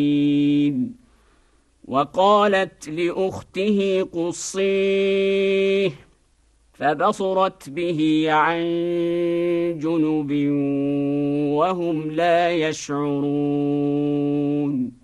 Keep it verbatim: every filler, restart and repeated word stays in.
وقالت لأخته قصيه فبصرت به عن جنب وهم لا يشعرون